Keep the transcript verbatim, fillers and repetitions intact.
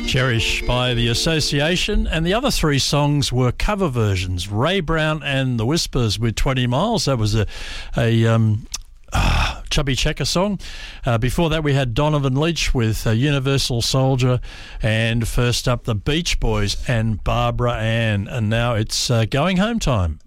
Cherish by The Association, and the other three songs were cover versions. Ray Brown and The Whispers with twenty miles. That was a, a um, uh, Chubby Checker song. Uh, before that we had Donovan Leitch with uh, Universal Soldier, and first up the Beach Boys and Barbara Ann. And now it's uh, going home time.